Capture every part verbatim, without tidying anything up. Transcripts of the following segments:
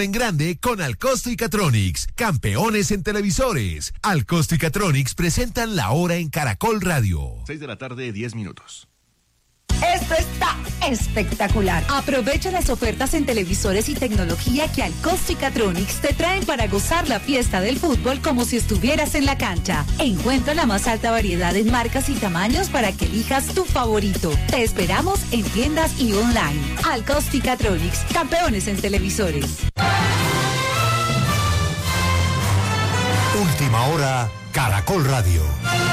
En grande con Alcosto y Catronics, campeones en televisores. Alcosto y Catronics presentan La Hora en Caracol Radio. seis de la tarde, diez minutos. Esto está espectacular. Aprovecha las ofertas en televisores y tecnología que Alcosto y Catronics te traen para gozar la fiesta del fútbol como si estuvieras en la cancha. Encuentra la más alta variedad en marcas y tamaños para que elijas tu favorito. Te esperamos en tiendas y online. Alcosto y Catronics, campeones en televisores. Última hora, Caracol Radio.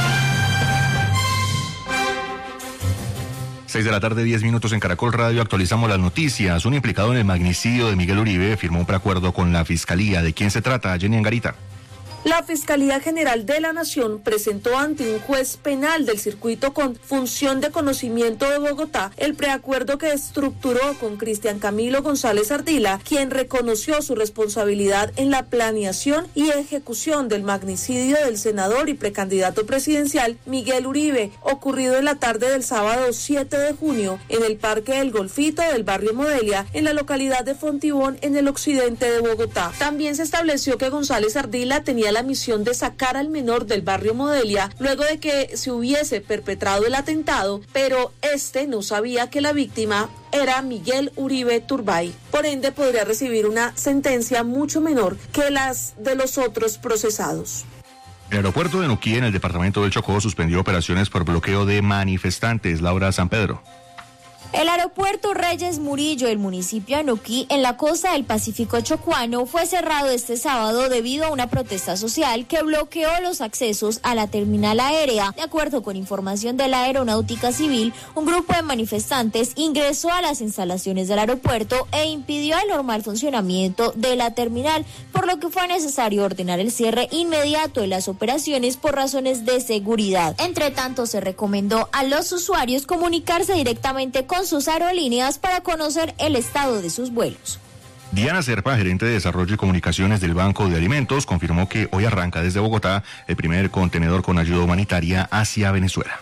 seis de la tarde, diez minutos en Caracol Radio. Actualizamos las noticias. Un implicado en el magnicidio de Miguel Uribe firmó un preacuerdo con la Fiscalía. ¿De quién se trata? Jenny Angarita. La Fiscalía General de la Nación presentó ante un juez penal del circuito con función de conocimiento de Bogotá el preacuerdo que estructuró con Cristian Camilo González Ardila, quien reconoció su responsabilidad en la planeación y ejecución del magnicidio del senador y precandidato presidencial Miguel Uribe, ocurrido en la tarde del sábado siete de junio en el Parque del Golfito del barrio Modelia, en la localidad de Fontibón, en el occidente de Bogotá. También se estableció que González Ardila tenía la misión de sacar al menor del barrio Modelia luego de que se hubiese perpetrado el atentado, pero este no sabía que la víctima era Miguel Uribe Turbay. Por ende, podría recibir una sentencia mucho menor que las de los otros procesados. El aeropuerto de Nuquí, en el departamento del Chocó, suspendió operaciones por bloqueo de manifestantes. Laura San Pedro. El aeropuerto Reyes Murillo del municipio de Nuquí, en la costa del Pacífico chocuano, fue cerrado este sábado debido a una protesta social que bloqueó los accesos a la terminal aérea. De acuerdo con información de la Aeronáutica Civil, un grupo de manifestantes ingresó a las instalaciones del aeropuerto e impidió el normal funcionamiento de la terminal, por lo que fue necesario ordenar el cierre inmediato de las operaciones por razones de seguridad. Entre tanto, se recomendó a los usuarios comunicarse directamente con sus aerolíneas para conocer el estado de sus vuelos. Diana Serpa, gerente de Desarrollo y Comunicaciones del Banco de Alimentos, confirmó que hoy arranca desde Bogotá el primer contenedor con ayuda humanitaria hacia Venezuela.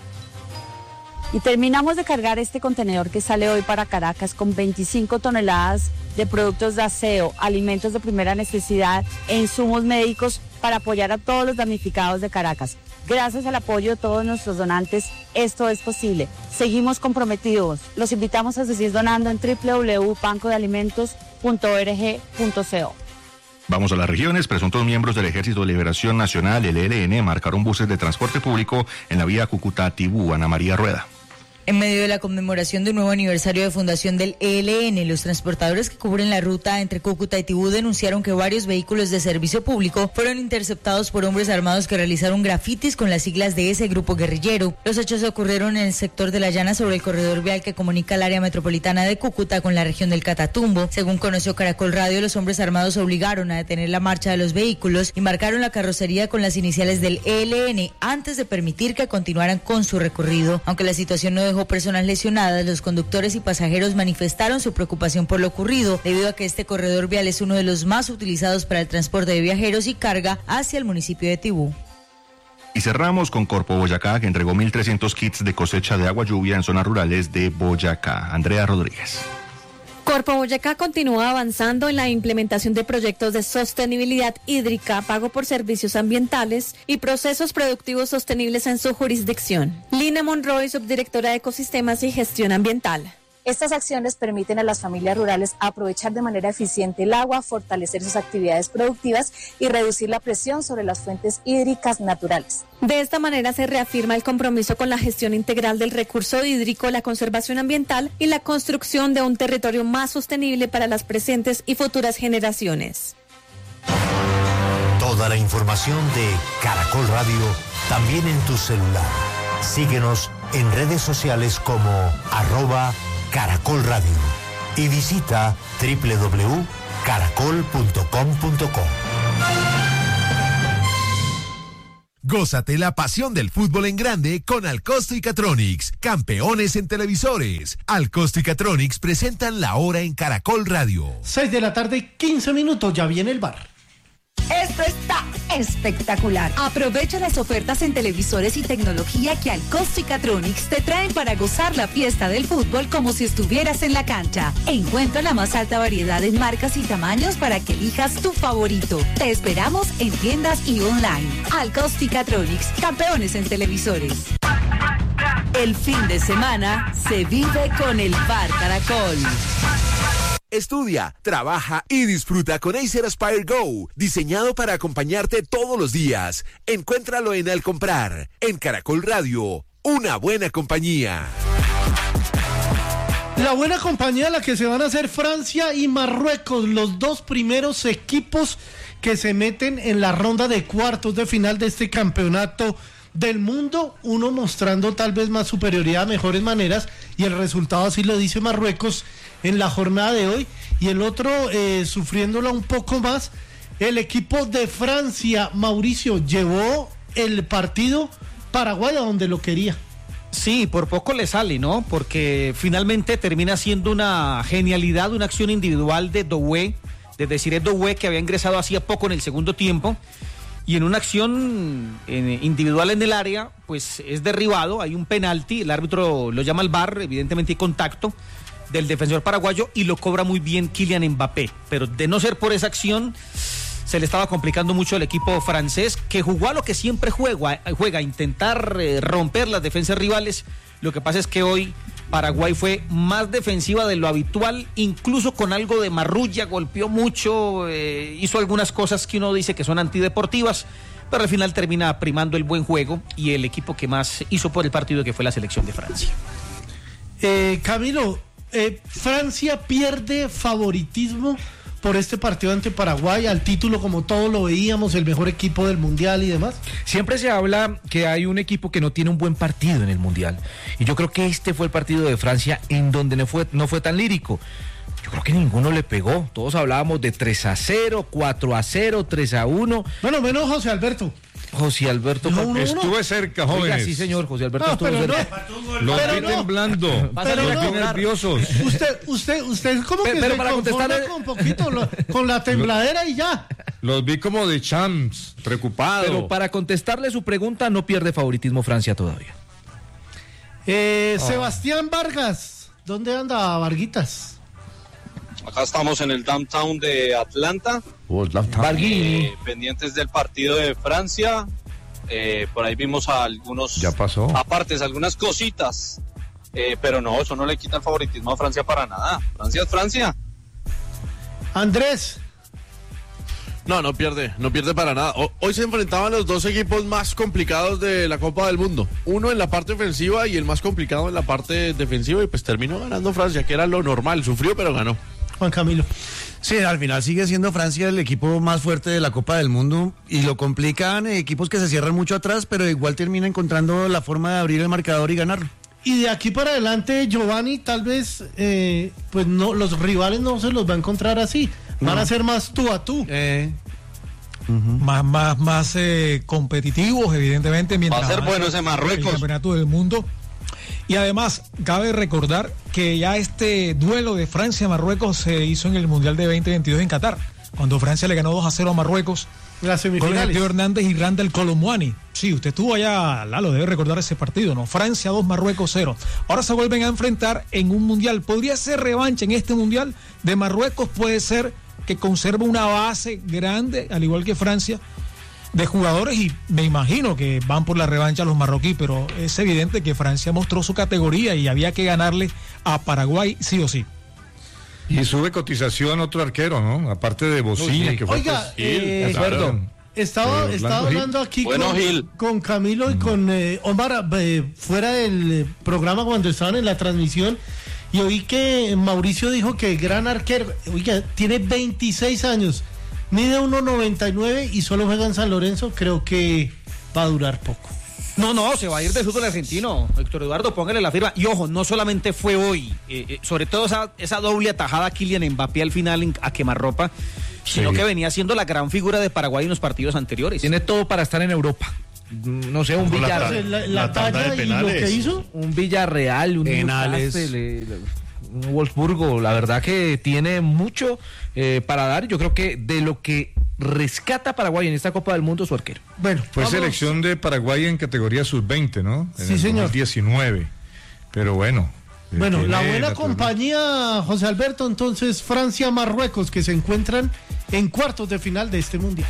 Y terminamos de cargar este contenedor que sale hoy para Caracas con veinticinco toneladas de productos de aseo, alimentos de primera necesidad e insumos médicos para apoyar a todos los damnificados de Caracas. Gracias al apoyo de todos nuestros donantes, esto es posible. Seguimos comprometidos. Los invitamos a seguir donando en doble u doble u doble u punto banco de alimentos punto org punto co. Vamos a las regiones. Presuntos miembros del Ejército de Liberación Nacional, el E L N, marcaron buses de transporte público en la vía Cúcuta-Tibú. Ana María Rueda. En medio de la conmemoración de un nuevo aniversario de fundación del E L N, los transportadores que cubren la ruta entre Cúcuta y Tibú denunciaron que varios vehículos de servicio público fueron interceptados por hombres armados que realizaron grafitis con las siglas de ese grupo guerrillero. Los hechos ocurrieron en el sector de La Llana, sobre el corredor vial que comunica el área metropolitana de Cúcuta con la región del Catatumbo. Según conoció Caracol Radio, los hombres armados obligaron a detener la marcha de los vehículos y marcaron la carrocería con las iniciales del E L N antes de permitir que continuaran con su recorrido. Aunque la situación no dejó personas lesionadas, los conductores y pasajeros manifestaron su preocupación por lo ocurrido, debido a que este corredor vial es uno de los más utilizados para el transporte de viajeros y carga hacia el municipio de Tibú. Y cerramos con Corpo Boyacá, que entregó mil trescientos kits de cosecha de agua lluvia en zonas rurales de Boyacá. Andrea Rodríguez. Corpo Boyacá continúa avanzando en la implementación de proyectos de sostenibilidad hídrica, pago por servicios ambientales y procesos productivos sostenibles en su jurisdicción. Lina Monroy, subdirectora de Ecosistemas y Gestión Ambiental. Estas acciones permiten a las familias rurales aprovechar de manera eficiente el agua, fortalecer sus actividades productivas y reducir la presión sobre las fuentes hídricas naturales. De esta manera se reafirma el compromiso con la gestión integral del recurso hídrico, la conservación ambiental y la construcción de un territorio más sostenible para las presentes y futuras generaciones. Toda la información de Caracol Radio también en tu celular. Síguenos en redes sociales como arroba Caracol Radio y visita doble u doble u doble u punto caracol punto com punto co. Gózate la pasión del fútbol en grande con Alcosto y Catronics, campeones en televisores. Alcosto y Catronics presentan La Hora en Caracol Radio. seis de la tarde, quince minutos, ya viene el bar. Esto está espectacular. Aprovecha las ofertas en televisores y tecnología que Alcosto y Catronics te traen para gozar la fiesta del fútbol como si estuvieras en la cancha. Encuentra la más alta variedad en marcas y tamaños para que elijas tu favorito. Te esperamos en tiendas y online. Alcosto y Catronics, campeones en televisores. El fin de semana se vive con el Bar Caracol. Estudia, trabaja y disfruta con Acer Aspire Go, diseñado para acompañarte todos los días. Encuéntralo en Al Comprar, en Caracol Radio, una buena compañía. La buena compañía, la que se van a hacer Francia y Marruecos, los dos primeros equipos que se meten en la ronda de cuartos de final de este campeonato del mundo, uno mostrando tal vez más superioridad a mejores maneras, y el resultado así lo dice Marruecos en la jornada de hoy, y el otro eh, sufriéndola un poco más, el equipo de Francia. Mauricio, llevó el partido Paraguay a donde lo quería. Sí, por poco le sale, ¿no? Porque finalmente termina siendo una genialidad, una acción individual de Doué, de Desiré Doué, que había ingresado hacía poco en el segundo tiempo, y en una acción eh, individual en el área, pues es derribado, hay un penalti, el árbitro lo llama al V A R, evidentemente hay contacto del defensor paraguayo y lo cobra muy bien Kylian Mbappé, pero de no ser por esa acción se le estaba complicando mucho al equipo francés, que jugó a lo que siempre juega, juega a intentar eh, romper las defensas rivales. Lo que pasa es que hoy Paraguay fue más defensiva de lo habitual, incluso con algo de marrulla, golpeó mucho, eh, hizo algunas cosas que uno dice que son antideportivas, pero al final termina primando el buen juego y el equipo que más hizo por el partido, que fue la selección de Francia. Eh, Camilo, eh, Francia pierde favoritismo por este partido ante Paraguay, al título, como todos lo veíamos, el mejor equipo del Mundial y demás. Siempre se habla que hay un equipo que no tiene un buen partido en el Mundial, y yo creo que este fue el partido de Francia en donde no fue, no fue tan lírico. Yo creo que ninguno le pegó, todos hablábamos de tres a cero, cuatro a cero, tres a uno. Bueno, menos José Alberto. José Alberto, no, no, estuve no. cerca, jóvenes. Oiga, sí, señor, José Alberto no, estuvo pero cerca. No. Los pero vi no. temblando, pero los no. vi nerviosos. Usted, usted, usted como pero, que pero se para conforma con poquito, lo, con la tembladera y ya. Los vi como de champs, preocupados. Pero para contestarle su pregunta, no pierde favoritismo Francia todavía. Eh, oh. Sebastián Vargas, ¿dónde anda Varguitas? Acá estamos en el downtown de Atlanta, oh, downtown. Eh, pendientes del partido de Francia. Eh, por ahí vimos a algunos ya pasó. apartes, algunas cositas, eh, pero no, eso no le quita el favoritismo a Francia para nada. Francia es Francia. Andrés. No, no pierde, no pierde para nada. Hoy se enfrentaban los dos equipos más complicados de la Copa del Mundo. Uno en la parte ofensiva y el más complicado en la parte defensiva, y pues terminó ganando Francia, que era lo normal, sufrió pero ganó. Juan Camilo. Sí, al final sigue siendo Francia el equipo más fuerte de la Copa del Mundo, y lo complican equipos que se cierran mucho atrás, pero igual termina encontrando la forma de abrir el marcador y ganarlo. Y de aquí para adelante, Giovanni, tal vez eh, pues no, los rivales no se los va a encontrar así, van no. a ser más tú a tú. Eh. Uh-huh. Más, más, más eh, competitivos, evidentemente, mientras va a ser bueno ese Marruecos, el campeonato del mundo. Y además, cabe recordar que ya este duelo de Francia-Marruecos se hizo en el Mundial de veinte veintidós en Qatar, cuando Francia le ganó dos a cero a Marruecos. Las semifinales. Con Teo Hernández y Randall Colomwani. Sí, usted estuvo allá, Lalo, debe recordar ese partido, ¿no? Francia dos, Marruecos cero. Ahora se vuelven a enfrentar en un Mundial. Podría ser revancha en este Mundial de Marruecos, puede ser que conserve una base grande, al igual que Francia, de jugadores, y me imagino que van por la revancha los marroquíes, pero es evidente que Francia mostró su categoría y había que ganarle a Paraguay sí o sí. Y sube cotización otro arquero, ¿no? Aparte de Bocini, sí. que fue... Oiga, pues, eh, claro. estaba, eh, estaba hablando aquí bueno, con, con Camilo y con eh, Omar eh, fuera del programa cuando estaban en la transmisión, y oí que Mauricio dijo que el gran arquero, oiga, tiene veintiséis años, mide uno noventa y nueve y solo juega en San Lorenzo. Creo que va a durar poco. No, no, se va a ir del fútbol argentino. Héctor Eduardo, póngale la firma. Y ojo, no solamente fue hoy, eh, eh, sobre todo esa, esa doble atajada a Kylian Mbappé al final en, a quemarropa, sino sí. que venía siendo la gran figura de Paraguay en los partidos anteriores. Tiene todo para estar en Europa. No sé, un Villarreal. La, la, la, la talla y lo que hizo. Un Villarreal, un Newcastle, un Wolfsburgo. La verdad que tiene mucho eh, para dar. Yo creo que de lo que rescata a Paraguay en esta Copa del Mundo su arquero. Bueno, fue vamos. Selección de Paraguay en categoría sub veinte, ¿no? En sí, el señor. dos mil diecinueve. Pero bueno. Bueno, la buena compañía, José Alberto, entonces Francia-Marruecos, que se encuentran en cuartos de final de este mundial.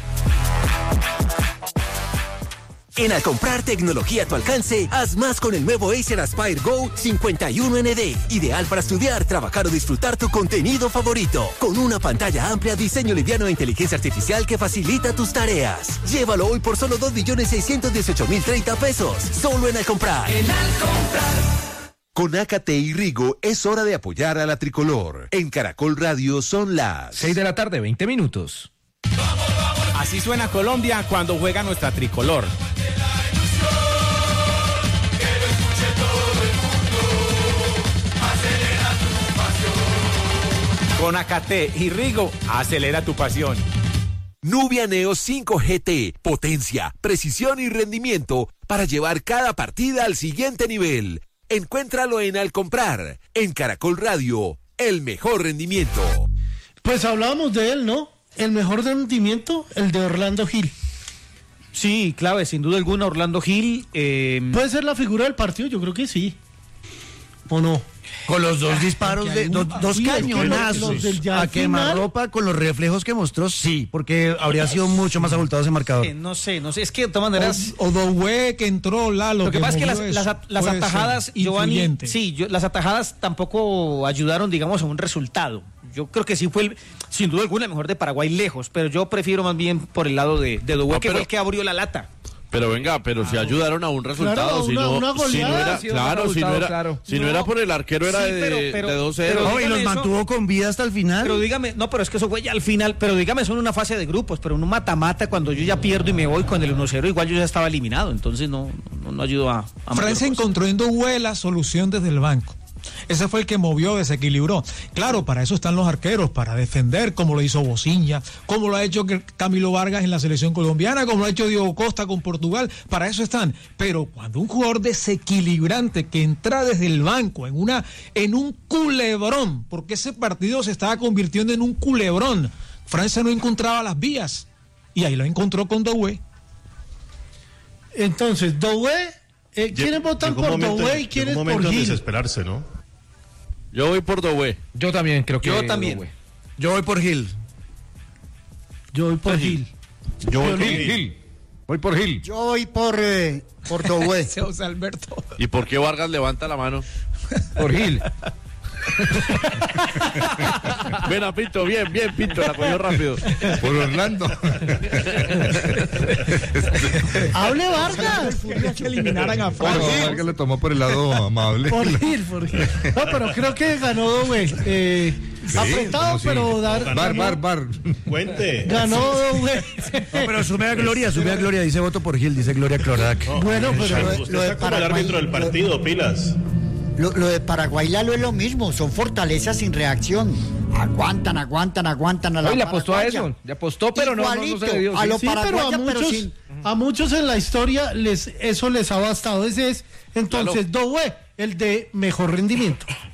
En Al Comprar tecnología a tu alcance, haz más con el nuevo Acer Aspire Go cincuenta y uno N D. Ideal para estudiar, trabajar o disfrutar tu contenido favorito. Con una pantalla amplia, diseño liviano e inteligencia artificial que facilita tus tareas. Llévalo hoy por solo dos millones seiscientos dieciocho mil treinta pesos. Solo en Al Comprar. En Al Comprar. Con Ácate y Rigo es hora de apoyar a la tricolor. En Caracol Radio son las seis de la tarde, veinte minutos. Así suena Colombia cuando juega nuestra tricolor. Con Ácate y Rigo, acelera tu pasión. Nubia Neo cinco G T, potencia, precisión y rendimiento para llevar cada partida al siguiente nivel. Encuéntralo en Al Comprar, en Caracol Radio, el mejor rendimiento. Pues hablábamos de él, ¿no? El mejor rendimiento, el de Orlando Gil. Sí, clave, sin duda alguna, Orlando Gil. Eh... ¿Puede ser la figura del partido? Yo creo que sí. ¿O no? Con los dos disparos, de dos, dos cañonazos a quemarropa, con los reflejos que mostró, sí, porque habría sido mucho más abultado ese marcador. Eh, no sé, no sé, es que de todas maneras... O, o Doué que entró, Lalo. Lo que, que pasa es que las, eso, las, las atajadas, Giovanni, sí, yo, las atajadas tampoco ayudaron, digamos, a un resultado. Yo creo que sí fue, el, sin duda alguna, el mejor de Paraguay lejos, pero yo prefiero más bien por el lado de, de Doué, no, que pero... fue el que abrió la lata. Pero venga, pero ah, si ayudaron a un resultado, claro, si, una, no, una si no era, sí, claro, si no era, claro. si no, no era por el arquero era sí, pero, de, pero, de dos cero. No, y los mantuvo eso, con vida hasta el final. Pero dígame, no, pero es que eso fue ya al final, pero dígame, son una fase de grupos, pero en un mata-mata, cuando yo ya pierdo y me voy con el uno cero, igual yo ya estaba eliminado, entonces no, no, no ayudo a... a Francia encontró en Doué la solución desde el banco. Ese fue el que movió, desequilibró. Claro, para eso están los arqueros, para defender, como lo hizo Bociña, como lo ha hecho Camilo Vargas en la selección colombiana, como lo ha hecho Diego Costa con Portugal, para eso están. Pero cuando un jugador desequilibrante que entra desde el banco en una en un culebrón, porque ese partido se estaba convirtiendo en un culebrón, Francia no encontraba las vías, y ahí lo encontró con Doué. Entonces, Doué, eh, ¿quiénes votan por Doué y quiénes por Gil? Desesperarse, ¿no? Yo voy por Doué. Yo también creo que Yo también. Doué. Yo voy por Gil. Yo voy por Gil. Yo voy por Gil. Gil. Voy por Gil. Yo voy por, eh, por Doué. José Alberto. ¿Y por qué Vargas levanta la mano? Por Gil. Ven a Pinto, bien, bien, Pinto, la cogió rápido. Por Orlando. Hable Vargas. Que eliminaran a Francia. Bueno, Vargas le tomó por el lado amable. Por Gil, por Gil. No, pero creo que ganó Doué. Eh, sí, apretado, pero dar. Bar, bar, bar. Cuente. Ganó Doué. No, pero sume a Gloria, sume a Gloria. Dice voto por Gil, dice Gloria Clorac. No, bueno, pero lo, lo de Paraguay. El árbitro del partido, pilas. Lo, lo de Paraguay Lalo es lo mismo, son fortalezas sin reacción. Aguantan, aguantan, aguantan a la Hoy le apostó a eso, le apostó, pero no, no, no se le dio. A lo sí, pero a muchos, pero sin... a muchos en la historia les eso les ha bastado. Ese es entonces claro. Doué, el de mejor rendimiento.